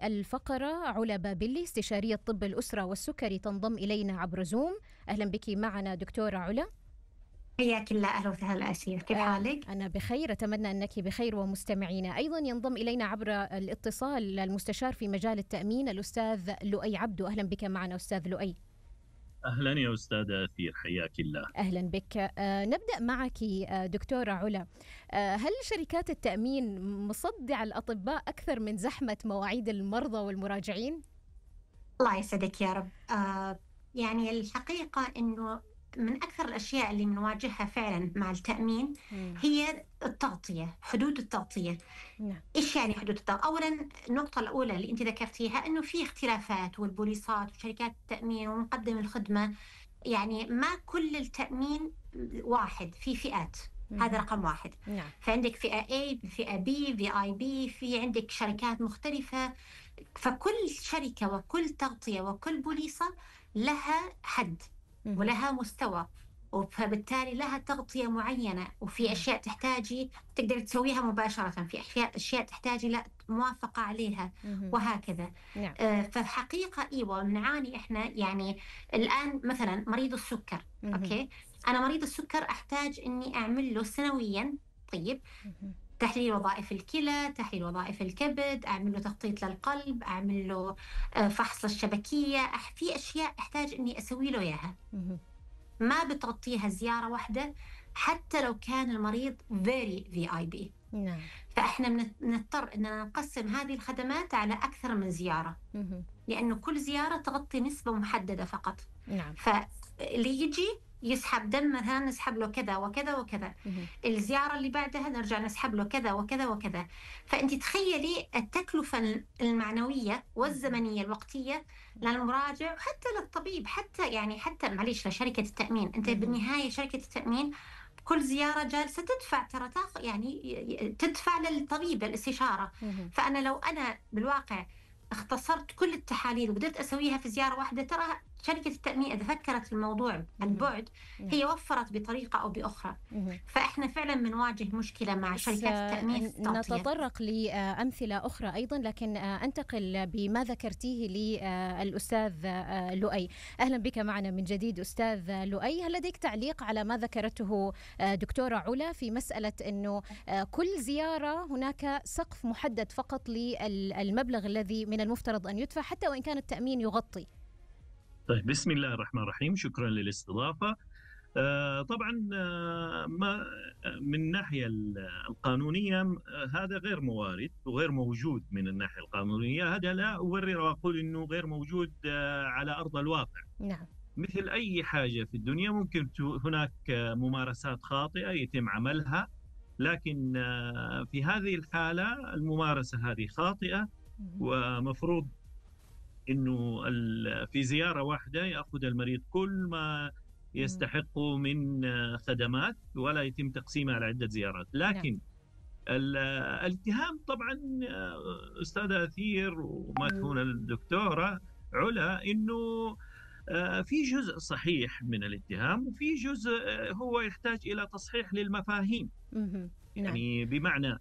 هذه الفقرة علا بابلي، استشارية طب الأسرة والسكري، تنضم إلينا عبر زوم. أهلا بك معنا دكتورة علا. حياك الله، أهلا وسهلا أسير، كيف حالك؟ أنا بخير، أتمنى أنك بخير ومستمعينا أيضا. ينضم إلينا عبر الاتصال المستشار في مجال التأمين الأستاذ لؤي عبدو. أهلا بك معنا أستاذ لؤي. أهلا يا أستاذة أثير، حياك الله. أهلا بك. نبدأ معك دكتورة علا. هل شركات التأمين مصدعة الأطباء أكثر من زحمة مواعيد المرضى والمراجعين؟ الله يسعدك يا رب. يعني الحقيقة أنه من أكثر الأشياء اللي بنواجهها فعلا مع التأمين هي التغطية، حدود التغطية. نعم. إيش يعني حدود التغطية؟ أولا النقطة الأولى اللي أنت ذكرتيها أنه في اختلافات، والبوليصات وشركات التأمين ومقدم الخدمة، يعني ما كل التأمين واحد، في فئات. هذا رقم واحد. نعم. فعندك فئة A، فئة B، VIP، في عندك شركات مختلفة. فكل شركة وكل تغطية وكل بوليصة لها حد ولها مستوى، فبالتالي لها تغطية معينة، وفي أشياء تحتاجي تقدر تسويها مباشرة، في أشياء تحتاجي لا موافقة عليها، وهكذا. نعم. فالحقيقة إيوه بنعاني إحنا، يعني الآن مثلا مريض السكر. أوكي، أنا مريض السكر أحتاج إني أعمل له سنويا، طيب، تحليل وظائف الكلى، تحليل وظائف الكبد، أعمل له تخطيط للقلب، أعمل له فحص للشبكية، في أشياء أحتاج إني أسوي له إياها. ما بتغطيها زيارة واحدة حتى لو كان المريض very VIP. نعم. فإحنا بنضطر إننا نقسم هذه الخدمات على أكثر من زيارة، لأنه كل زيارة تغطي نسبة محددة فقط. نعم. فاللي يجي يسحب دم مثلا نسحب له كذا وكذا وكذا، الزيارة اللي بعدها نرجع نسحب له كذا وكذا وكذا. فأنت تخيلي التكلفة المعنوية والزمنية الوقتية للمراجع وحتى للطبيب، حتى معليش لشركة التأمين. أنت بالنهاية شركة التأمين كل زيارة جالسة تدفع، ترى يعني تدفع للطبيب الاستشارة. فأنا لو أنا بالواقع اختصرت كل التحاليل وقدرت أسويها في زيارة واحدة، ترى شركة التأمين إذا فكرت في الموضوع عن بعد هي وفرت بطريقة أو بأخرى. فإحنا فعلا بنواجه مشكلة مع شركات التأمين في التغطية. نتطرق لأمثلة أخرى أيضا، لكن أنتقل بما ذكرتيه للأستاذ لؤي. أهلا بك معنا من جديد أستاذ لؤي. هل لديك تعليق على ما ذكرته دكتورة علا في مسألة أنه كل زيارة هناك سقف محدد فقط للمبلغ الذي من المفترض أن يدفع حتى وإن كان التأمين يغطي؟ طيب، بسم الله الرحمن الرحيم، شكرا للاستضافة. طبعا ما من الناحية القانونية هذا غير موارد وغير موجود. من الناحية القانونية هذا لا أبرر وأقول أنه غير موجود على أرض الواقع. نعم. مثل أي حاجة في الدنيا ممكن هناك ممارسات خاطئة يتم عملها، لكن في هذه الحالة الممارسة هذه خاطئة، ومفروض إنه في زيارة واحدة يأخذ المريض كل ما يستحقه من خدمات، ولا يتم تقسيمها على عدة زيارات. لكن الاتهام طبعا أستاذة أثير وما تكون الدكتورة علا إنه في جزء صحيح من الاتهام، وفي جزء هو يحتاج إلى تصحيح للمفاهيم. يعني بمعنى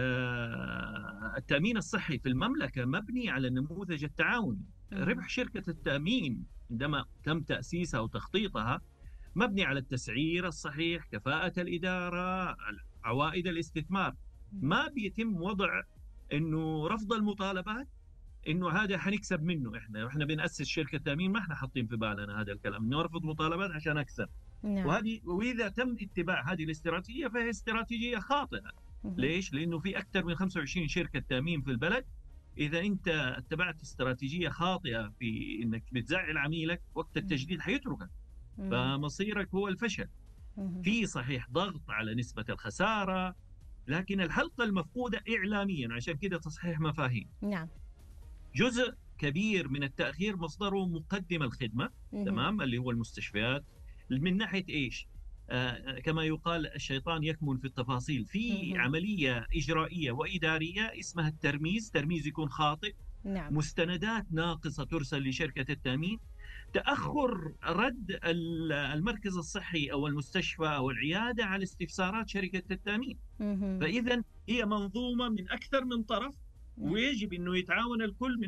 التأمين الصحي في المملكة مبني على النموذج التعاوني. ربح شركة التأمين عندما تم تأسيسها وتخطيطها مبني على التسعير الصحيح، كفاءة الإدارة، عوائد الاستثمار. ما بيتم وضع إنه رفض المطالبات، إنه هذا حنكسب منه. إحنا بنأسس شركة تأمين، ما إحنا حاطين في بالنا هذا الكلام إنه نرفض مطالبات عشان أكسب. وإذا تم اتباع هذه الاستراتيجية فهي استراتيجية خاطئة. ليش؟ لأنه في أكثر من 25 شركة تأمين في البلد. إذا أنت اتبعت استراتيجية خاطئة في إنك بتزعل عميلك، وقت التجديد حيتركك، فمصيرك هو الفشل. في صحيح ضغط على نسبة الخسارة، لكن الحلقة المفقودة إعلاميا، عشان كده تصحيح مفاهيم. نعم. جزء كبير من التأخير مصدره مقدم الخدمة، تمام، اللي هو المستشفيات. من ناحية إيش؟ كما يقال الشيطان يكمن في التفاصيل. في عملية إجرائية وإدارية اسمها الترميز. ترميز يكون خاطئ. نعم. مستندات ناقصة ترسل لشركة التأمين. تأخر رد المركز الصحي أو المستشفى أو العيادة على استفسارات شركة التأمين. فإذا هي منظومة من أكثر من طرف، ويجب أنه يتعاون الكل من